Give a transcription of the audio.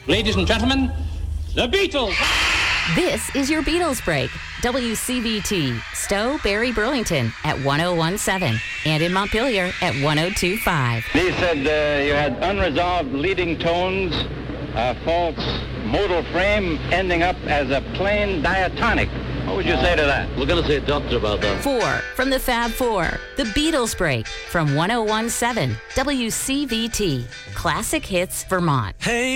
Ladies and gentlemen, the Beatles. This is your Beatles break. WCVT, Stowe, Barry, Burlington at 1017 and in Montpelier at 1025. He said you had unresolved leading tones, a false modal frame ending up as a plain diatonic. What would you say to that? We're going to say doctor about that. 4 from the Fab Four, the Beatles break from 1017 WCVT, Classic Hits, Vermont. Hey.